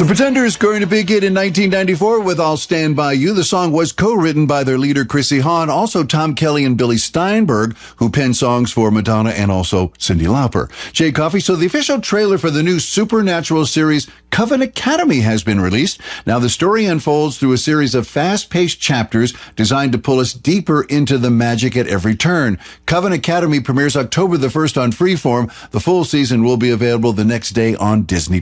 The Pretenders going to big hit in 1994 with I'll Stand By You. The song was co-written by their leader, Chrissy Hahn, also Tom Kelly and Billy Steinberg, who penned songs for Madonna and also Cyndi Lauper. Jay Coffey, so the official trailer for the new Supernatural series Coven Academy has been released. Now the story unfolds through a series of fast-paced chapters designed to pull us deeper into the magic at every turn. Coven Academy premieres October the 1st on Freeform. The full season will be available the next day on Disney+.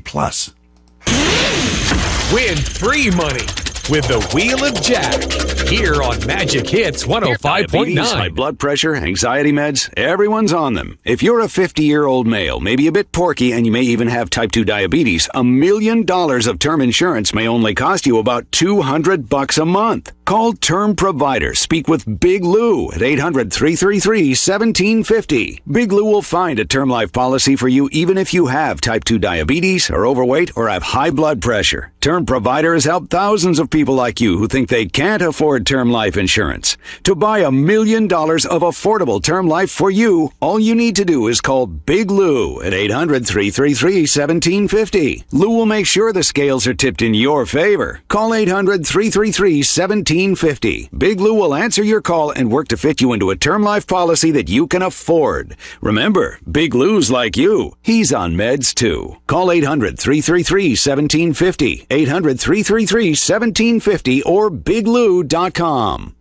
Win free money with the Wheel of Jack here on Magic Hits 105.9. High blood pressure, anxiety meds, everyone's on them. If you're a 50-year-old male, maybe a bit porky, and you may even have type 2 diabetes, $1 million of term insurance may only cost you about $200 a month. Call Term Provider. Speak with Big Lou at 800-333-1750. Big Lou will find a term life policy for you even if you have type 2 diabetes, are overweight, or have high blood pressure. Term Provider has helped thousands of people like you who think they can't afford term life insurance. To buy $1 million of affordable term life for you, all you need to do is call Big Lou at 800-333-1750. Lou will make sure the scales are tipped in your favor. Call 800-333-1750. Big Lou will answer your call and work to fit you into a term life policy that you can afford. Remember, Big Lou's like you. He's on meds too. Call 800-333-1750. 800-333-1750 or biglou.com.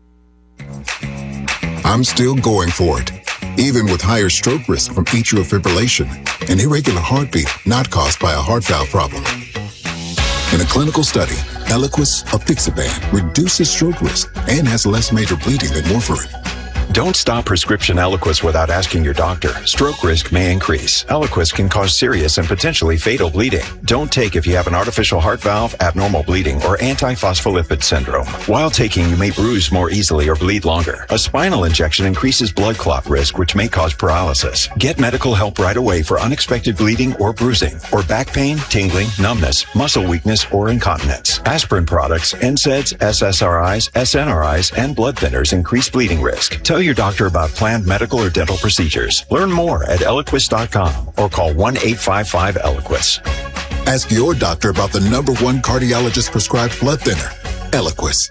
I'm still going for it, even with higher stroke risk from atrial fibrillation, an irregular heartbeat not caused by a heart valve problem. In a clinical study, Eliquis, apixaban, reduces stroke risk and has less major bleeding than warfarin. Don't stop prescription Eliquis without asking your doctor. Stroke risk may increase. Eliquis can cause serious and potentially fatal bleeding. Don't take if you have an artificial heart valve, abnormal bleeding, or antiphospholipid syndrome. While taking, you may bruise more easily or bleed longer. A spinal injection increases blood clot risk, which may cause paralysis. Get medical help right away for unexpected bleeding or bruising, or back pain, tingling, numbness, muscle weakness, or incontinence. Aspirin products, NSAIDs, SSRIs, SNRIs, and blood thinners increase bleeding risk. Tell your doctor about planned medical or dental procedures. Learn more at Eliquis.com or call 1-855-ELIQUIS. Ask your doctor about the #1 cardiologist prescribed blood thinner, Eliquis.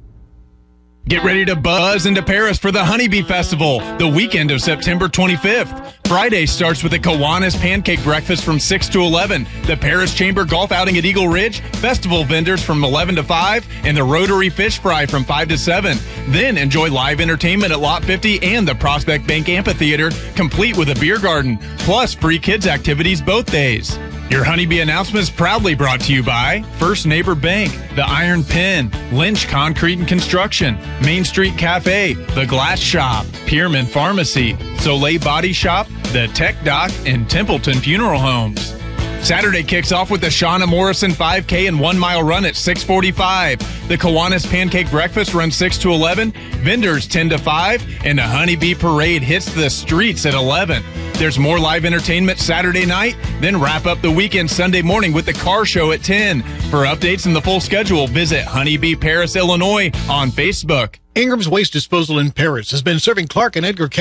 Get ready to buzz into Paris for the Honeybee Festival, the weekend of September 25th. Friday starts with the Kiwanis Pancake Breakfast from 6 to 11, the Paris Chamber Golf Outing at Eagle Ridge, festival vendors from 11 to 5, and the Rotary Fish Fry from 5 to 7. Then enjoy live entertainment at Lot 50 and the Prospect Bank Amphitheater, complete with a beer garden, plus free kids activities both days. Your Honeybee announcement is proudly brought to you by First Neighbor Bank, The Iron Pen, Lynch Concrete and Construction, Main Street Cafe, The Glass Shop, Pierman Pharmacy, Soleil Body Shop, The Tech Doc, and Templeton Funeral Homes. Saturday kicks off with the Shauna Morrison 5K and 1 mile run at 6:45. The Kiwanis Pancake Breakfast runs 6 to 11, vendors 10 to 5, and the Honeybee Parade hits the streets at 11. There's more live entertainment Saturday night, then wrap up the weekend Sunday morning with the car show at 10. For updates and the full schedule, visit Honeybee Paris, Illinois on Facebook. Ingram's Waste Disposal in Paris has been serving Clark and Edgar County